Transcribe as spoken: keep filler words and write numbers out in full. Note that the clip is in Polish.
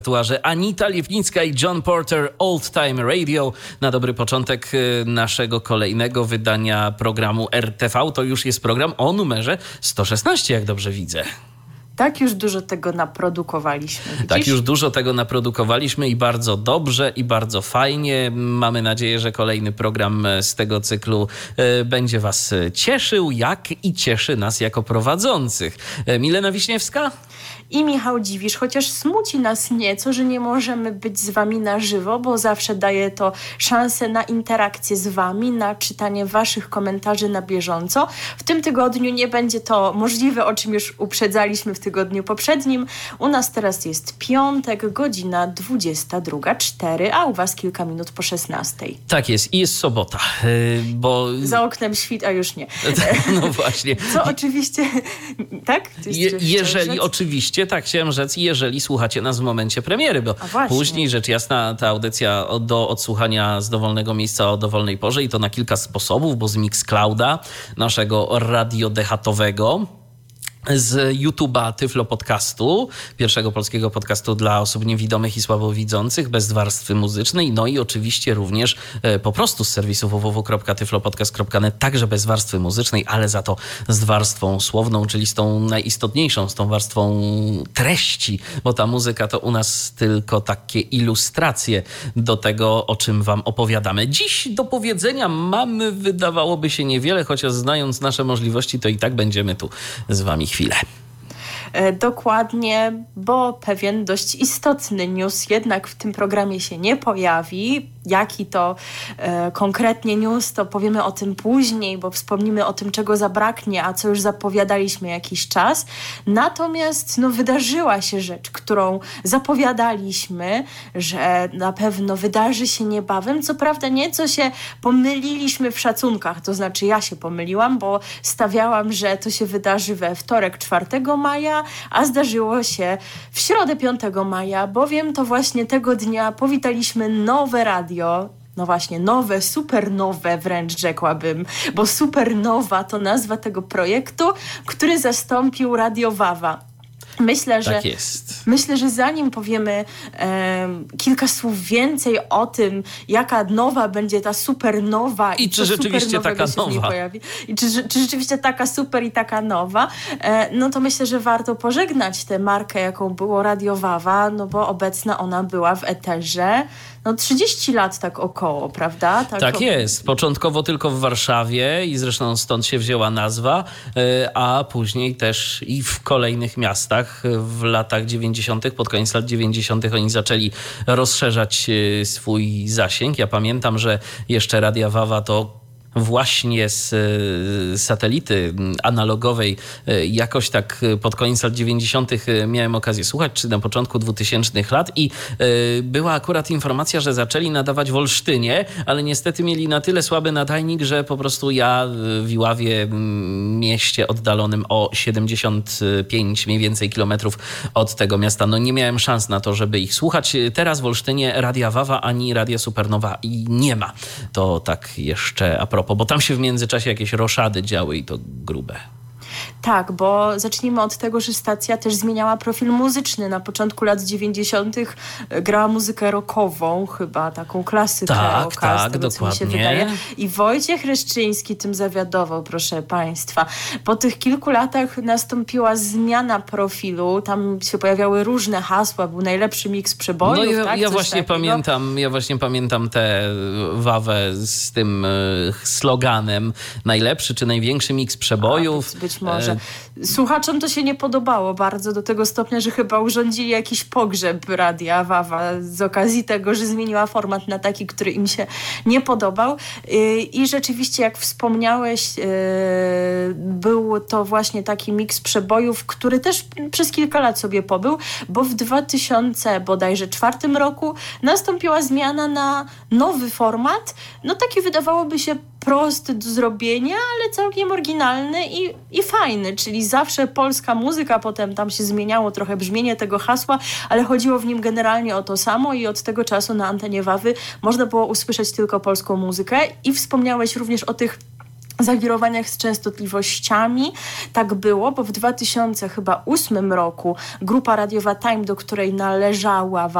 repertuarze Anita Liewnicka i John Porter Old Time Radio. Na dobry początek naszego kolejnego wydania programu R T V. To już jest program o numerze sto szesnaście, jak dobrze widzę. Tak już dużo tego naprodukowaliśmy. Widzisz? Tak już dużo tego naprodukowaliśmy i bardzo dobrze i bardzo fajnie. Mamy nadzieję, że kolejny program z tego cyklu y, będzie was cieszył, jak i cieszy nas jako prowadzących. Milena Wiśniewska i Michał Dziwisz, chociaż smuci nas nieco, że nie możemy być z wami na żywo, bo zawsze daje to szansę na interakcję z wami, na czytanie waszych komentarzy na bieżąco. W tym tygodniu nie będzie to możliwe, o czym już uprzedzaliśmy w tygodniu poprzednim. U nas teraz jest piątek, godzina dwudziesta druga cztery, a u was kilka minut po szesnastej. Tak jest i jest sobota, bo... Za oknem świt, a już nie. No właśnie. Co oczywiście... Tak? Je, jeżeli oczywiście, tak chciałem rzec, jeżeli słuchacie nas w momencie premiery, bo później rzecz jasna ta audycja do odsłuchania z dowolnego miejsca o dowolnej porze i to na kilka sposobów, bo z Mixclouda, naszego radiodechatowego, z YouTube'a Tyflo Podcastu, pierwszego polskiego podcastu dla osób niewidomych i słabowidzących, bez warstwy muzycznej, no i oczywiście również e, po prostu z serwisu w w w kropka tyflopodcast kropka net, także bez warstwy muzycznej, ale za to z warstwą słowną, czyli z tą najistotniejszą, z tą warstwą treści, bo ta muzyka to u nas tylko takie ilustracje do tego, o czym wam opowiadamy. Dziś do powiedzenia mamy, wydawałoby się, niewiele, chociaż znając nasze możliwości, to i tak będziemy tu z wami chwilę. Dokładnie, bo pewien dość istotny news jednak w tym programie się nie pojawi. Jaki to e, konkretnie news, to powiemy o tym później, bo wspomnimy o tym, czego zabraknie, a co już zapowiadaliśmy jakiś czas. Natomiast no, wydarzyła się rzecz, którą zapowiadaliśmy, że na pewno wydarzy się niebawem. Co prawda nieco się pomyliliśmy w szacunkach, to znaczy ja się pomyliłam, bo stawiałam, że to się wydarzy we wtorek czwartego maja, a zdarzyło się w środę piątego maja, bowiem to właśnie tego dnia powitaliśmy nowe radio. No właśnie, nowe, supernowe wręcz rzekłabym, bo Supernowa to nazwa tego projektu, który zastąpił Radio Wawa. Myślę, że, tak jest. Myślę, że zanim powiemy e, kilka słów więcej o tym, jaka nowa będzie ta supernowa i, i czy rzeczywiście taka nowa pojawi, i czy, czy rzeczywiście taka super i taka nowa, e, no to myślę, że warto pożegnać tę markę, jaką było Radio Wawa, no bo obecna ona była w eterze no trzydzieści lat tak około, prawda? Tak, tak jest. Początkowo tylko w Warszawie i zresztą stąd się wzięła nazwa, a później też i w kolejnych miastach w latach dziewięćdziesiątych, pod koniec lat dziewięćdziesiątych oni zaczęli rozszerzać swój zasięg. Ja pamiętam, że jeszcze Radia Wawa to właśnie z satelity analogowej jakoś tak pod koniec lat dziewięćdziesiątych miałem okazję słuchać, czy na początku dwutysięcznych lat i była akurat informacja, że zaczęli nadawać w Olsztynie, ale niestety mieli na tyle słaby nadajnik, że po prostu ja w Iławie, mieście oddalonym o siedemdziesiąt pięć mniej więcej kilometrów od tego miasta, no nie miałem szans na to, żeby ich słuchać. Teraz w Olsztynie Radia Wawa ani Radia Supernowa i nie ma. To tak jeszcze a propos, bo tam się w międzyczasie jakieś roszady działy i to grube. Tak, bo zacznijmy od tego, że stacja też zmieniała profil muzyczny. Na początku lat dziewięćdziesiątych grała muzykę rockową, chyba taką klasykę tak, rocka, tak, z tego, dokładnie. co mi się wydaje. I Wojciech Reszczyński tym zawiadował, proszę państwa. Po tych kilku latach nastąpiła zmiana profilu, tam się pojawiały różne hasła, był najlepszy miks przebojów. No ja, tak? ja właśnie pamiętam, ja właśnie pamiętam tę Wawę z tym sloganem najlepszy czy największy miks przebojów. A, być, być może. Słuchaczom to się nie podobało bardzo do tego stopnia, że chyba urządzili jakiś pogrzeb Radia Wawa z okazji tego, że zmieniła format na taki, który im się nie podobał. I rzeczywiście, jak wspomniałeś, był to właśnie taki miks przebojów, który też przez kilka lat sobie pobył, bo w dwa tysiące bodajże czwartym roku nastąpiła zmiana na nowy format. No taki wydawałoby się prosty do zrobienia, ale całkiem oryginalny i, i fajny, czyli zawsze polska muzyka, potem tam się zmieniało trochę brzmienie tego hasła, ale chodziło w nim generalnie o to samo i od tego czasu na antenie Wawy można było usłyszeć tylko polską muzykę i wspomniałeś również o tych zawirowaniach z częstotliwościami. Tak było, bo w dwa tysiące ósmym roku grupa radiowa Time, do której należała